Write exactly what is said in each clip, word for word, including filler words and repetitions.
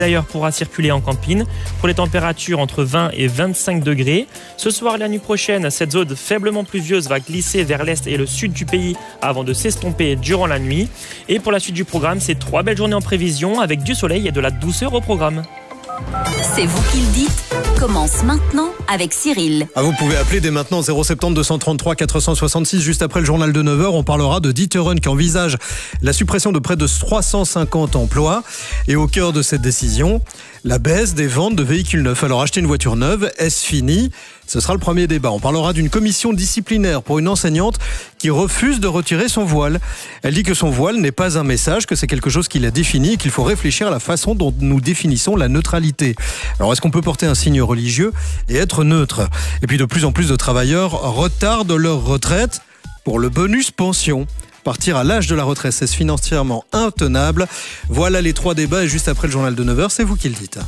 D'ailleurs, pourra circuler en camping pour les températures entre vingt et vingt-cinq degrés. Ce soir et la nuit prochaine, cette zone faiblement pluvieuse va glisser vers l'est et le sud du pays avant de s'estomper durant la nuit. Et pour la suite du programme, c'est trois belles journées en prévision avec du soleil et de la douceur au programme. C'est vous qui le dites, commence maintenant avec Cyril. Ah, vous pouvez appeler dès maintenant zéro sept zéro deux cent trente-trois quatre cent soixante-six. Juste après le journal de neuf heures, on parlera de D'Ieteren qui envisage la suppression de près de trois cent cinquante emplois. Et au cœur de cette décision, la baisse des ventes de véhicules neufs. Alors acheter une voiture neuve, est-ce fini ? Ce sera le premier débat. On parlera d'une commission disciplinaire pour une enseignante qui refuse de retirer son voile. Elle dit que son voile n'est pas un message, que c'est quelque chose qui la définit et qu'il faut réfléchir à la façon dont nous définissons la neutralité. Alors est-ce qu'on peut porter un signe religieux et être neutre ? Et puis de plus en plus de travailleurs retardent leur retraite pour le bonus pension. Partir à l'âge de la retraite, c'est financièrement intenable. Voilà les trois débats et juste après le journal de neuf heures, c'est vous qui le dites.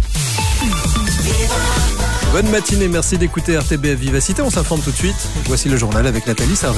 Bonne matinée, merci d'écouter R T B F Vivacité. On s'informe tout de suite. Voici le journal avec Nathalie Servet.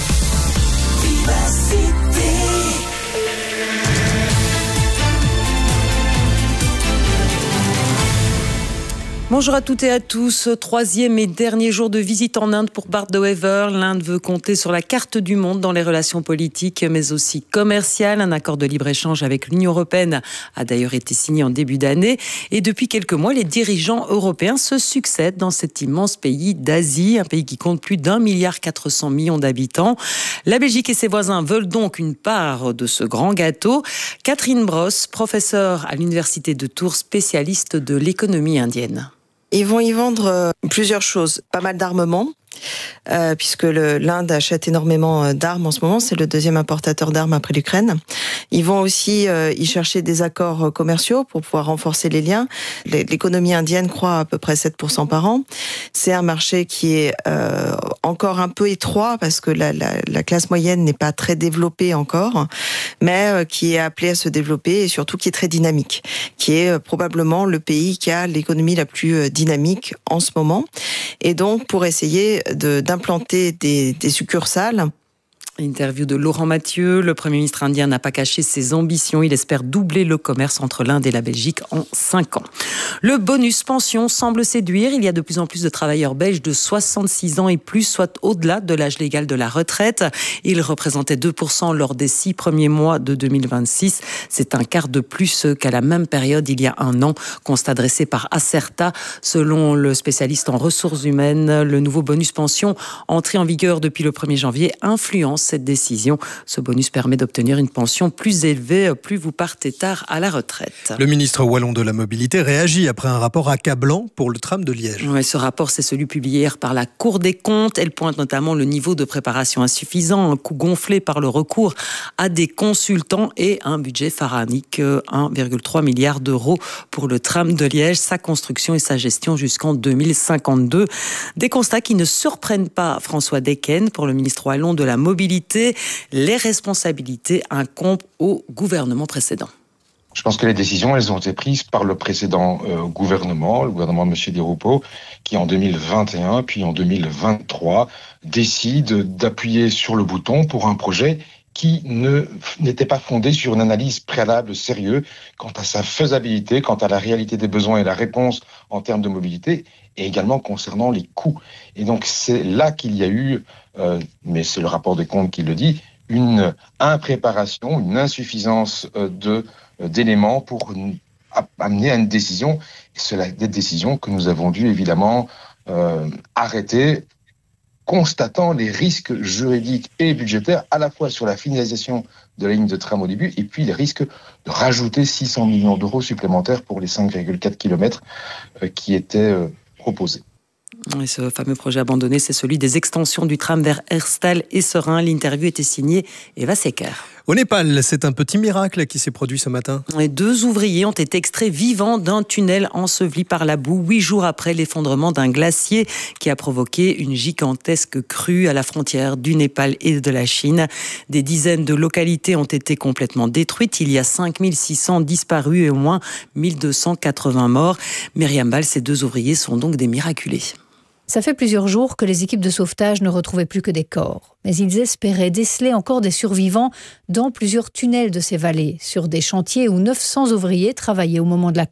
Bonjour à toutes et à tous. Troisième et dernier jour de visite en Inde pour Bart de Wever. L'Inde veut compter sur la carte du monde dans les relations politiques, mais aussi commerciales. Un accord de libre-échange avec l'Union européenne a d'ailleurs été signé en début d'année. Et depuis quelques mois, les dirigeants européens se succèdent dans cet immense pays d'Asie, un pays qui compte plus d'un milliard quatre cents millions d'habitants. La Belgique et ses voisins veulent donc une part de ce grand gâteau. Catherine Brosse, professeure à l'université de Tours, spécialiste de l'économie indienne. Ils vont y vendre plusieurs choses, pas mal d'armements, euh, puisque le, l'Inde achète énormément d'armes en ce moment, c'est le deuxième importateur d'armes après l'Ukraine. Ils vont aussi euh, y chercher des accords commerciaux pour pouvoir renforcer les liens. L'économie indienne croît à peu près sept pour cent par an. C'est un marché qui est euh, encore un peu étroit parce que la, la, la classe moyenne n'est pas très développée encore, mais euh, qui est appelée à se développer et surtout qui est très dynamique, qui est euh, probablement le pays qui a l'économie la plus euh, dynamique en ce moment. Et donc, pour essayer de, d'implanter des, des succursales. Interview de Laurent Mathieu. Le Premier ministre indien n'a pas caché ses ambitions. Il espère doubler le commerce entre l'Inde et la Belgique en cinq ans. Le bonus pension semble séduire. Il y a de plus en plus de travailleurs belges de soixante-six ans et plus, soit au-delà de l'âge légal de la retraite. Il représentait deux pour cent lors des six premiers mois de deux mille vingt-six. C'est un quart de plus qu'à la même période il y a un an. Constat dressé par Acerta. Selon le spécialiste en ressources humaines, le nouveau bonus pension, entré en vigueur depuis le premier janvier, influence cette décision. Ce bonus permet d'obtenir une pension plus élevée, plus vous partez tard à la retraite. Le ministre wallon de la Mobilité réagit après un rapport accablant pour le tram de Liège. Oui, ce rapport, c'est celui publié hier par la Cour des comptes. Elle pointe notamment le niveau de préparation insuffisant, un coût gonflé par le recours à des consultants et un budget pharaonique, un virgule trois milliard d'euros pour le tram de Liège, sa construction et sa gestion jusqu'en deux mille cinquante-deux. Des constats qui ne surprennent pas François Decken. Pour le ministre wallon de la Mobilité, les responsabilités incombent au gouvernement précédent. Je pense que les décisions, elles ont été prises par le précédent euh, gouvernement, le gouvernement de M. Di Rupo, qui en deux mille vingt et un, puis en deux mille vingt-trois, décide d'appuyer sur le bouton pour un projet qui ne, n'était pas fondé sur une analyse préalable sérieuse quant à sa faisabilité, quant à la réalité des besoins et la réponse en termes de mobilité, et également concernant les coûts. Et donc c'est là qu'il y a eu, euh, mais c'est le rapport des comptes qui le dit, une impréparation, une insuffisance euh, de, euh, d'éléments pour n- amener à une décision. Et c'est la des décisions que nous avons dû évidemment euh, arrêter, constatant les risques juridiques et budgétaires, à la fois sur la finalisation de la ligne de tram au début, et puis les risques de rajouter six cents millions d'euros supplémentaires pour les cinq virgule quatre kilomètres euh, qui étaient euh, proposés. Et ce fameux projet abandonné, c'est celui des extensions du tram vers Herstal et Serein. L'interview était signée Eva Secker. Au Népal, c'est un petit miracle qui s'est produit ce matin. Et deux ouvriers ont été extraits vivants d'un tunnel enseveli par la boue, huit jours après l'effondrement d'un glacier qui a provoqué une gigantesque crue à la frontière du Népal et de la Chine. Des dizaines de localités ont été complètement détruites. Il y a cinq mille six cents disparus et au moins mille deux cent quatre-vingts morts. Myriam Ball, ces deux ouvriers sont donc des miraculés. Ça fait plusieurs jours que les équipes de sauvetage ne retrouvaient plus que des corps. Mais ils espéraient déceler encore des survivants dans plusieurs tunnels de ces vallées, sur des chantiers où neuf cents ouvriers travaillaient au moment de la